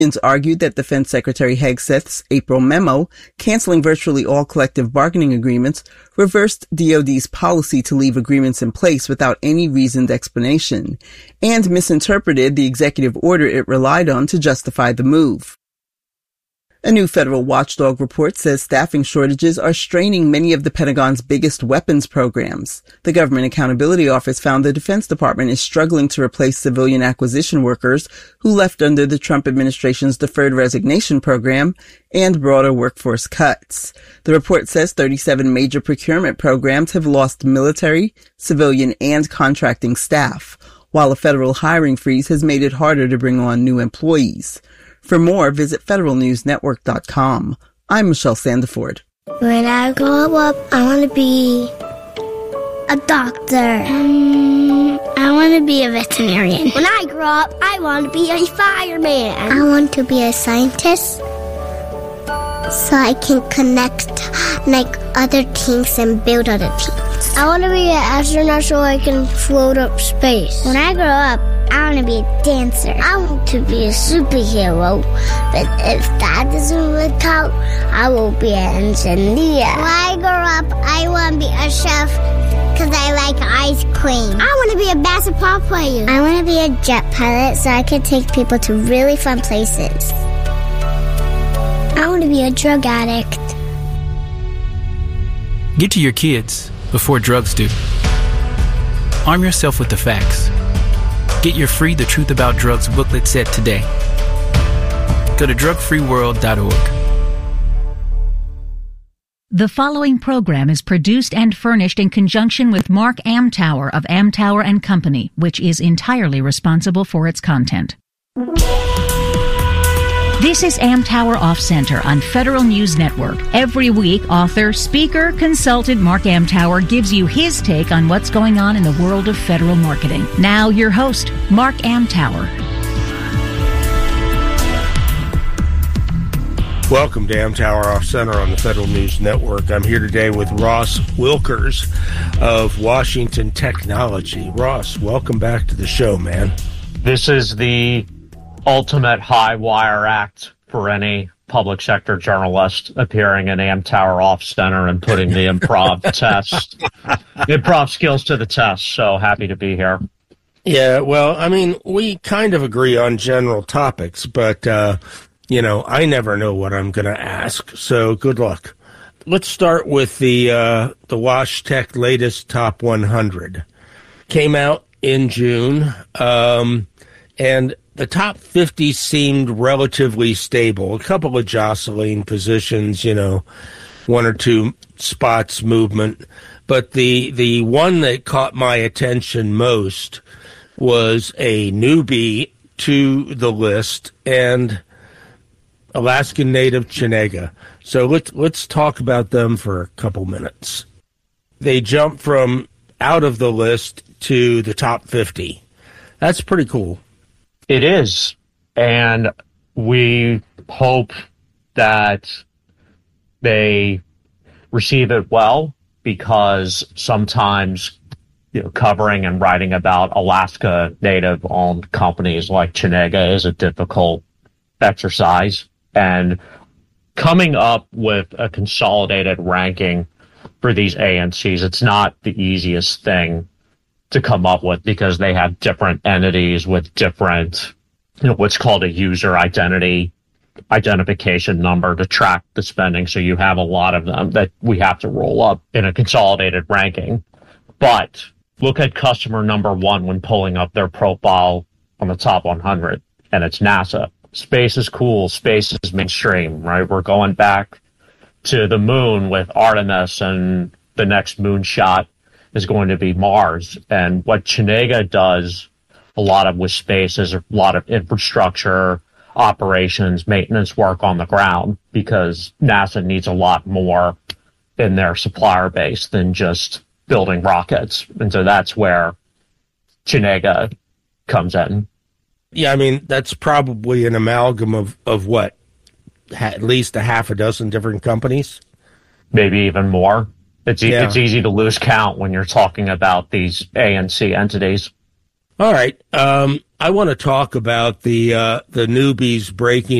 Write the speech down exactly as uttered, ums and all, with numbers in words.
argued that Defense Secretary Hegseth's April memo, canceling virtually all collective bargaining agreements, reversed D O D's policy to leave agreements in place without any reasoned explanation, and misinterpreted the executive order it relied on to justify the move. A new federal watchdog report says staffing shortages are straining many of the Pentagon's biggest weapons programs. The Government Accountability Office found the Defense Department is struggling to replace civilian acquisition workers who left under the Trump administration's deferred resignation program and broader workforce cuts. The report says thirty-seven major procurement programs have lost military, civilian, and contracting staff, while a federal hiring freeze has made it harder to bring on new employees. For more, visit federal news network dot com. I'm Michelle Sandiford. When I grow up, I want to be a doctor. Um, I want to be a veterinarian. When I grow up, I want to be a fireman. I want to be a scientist so I can connect like other things and build other things. I want to be an astronaut so I can float up space. When I grow up, I want to be a dancer. I want to be a superhero. But if that doesn't work out, I will be an engineer. When I grow up, I want to be a chef because I like ice cream. I want to be a basketball player. I want to be a jet pilot so I can take people to really fun places. I want to be a drug addict. Get to your kids before drugs do. Arm yourself with the facts. Get your free The Truth About Drugs booklet set today. Go to drug free world dot org. The following program is produced and furnished in conjunction with Mark Amtower of Amtower and Company, which is entirely responsible for its content. This is Amtower Off Center on Federal News Network. Every week, author, speaker, consultant Mark Amtower gives you his take on what's going on in the world of federal marketing. Now, your host, Mark Amtower. Welcome to Amtower Off Center on the Federal News Network. I'm here today with Ross Wilkers of Washington Technology. Ross, welcome back to the show, man. This is the ultimate high wire act for any public sector journalist appearing in Amtower Off Center and putting the improv test, improv skills to the test. So happy to be here. Yeah, well, I mean, we kind of agree on general topics, but, uh, you know, I never know what I'm going to ask. So good luck. Let's start with the, uh, the WashTech latest top one hundred. Came out in June, um, and the top fifty seemed relatively stable. A couple of jostling positions, you know, one or two spots movement. But the the one that caught my attention most was a newbie to the list, and Alaskan native Chenega. So let's let's talk about them for a couple minutes. They jumped from out of the list to the top fifty. That's pretty cool. It is, and we hope that they receive it well, because sometimes, you know, covering and writing about Alaska Native-owned companies like Chenega is a difficult exercise, and coming up with a consolidated ranking for these A N Cs, it's not the easiest thing to come up with, because they have different entities with different, you know, what's called a user identity identification number to track the spending. So you have a lot of them that we have to roll up in a consolidated ranking. But look at customer number one when pulling up their profile on the top one hundred, and it's NASA. Space is cool. Space is mainstream, right? We're going back to the moon with Artemis, and the next moonshot is going to be Mars. And what Chenega does a lot of with space is a lot of infrastructure, operations, maintenance work on the ground, because NASA needs a lot more in their supplier base than just building rockets. And so that's where Chenega comes in. Yeah, I mean, that's probably an amalgam of, of what, at least a half a dozen different companies? Maybe even more. It's, e- yeah. it's easy to lose count when you're talking about these A N C entities. All right. Um, I want to talk about the uh, the newbies breaking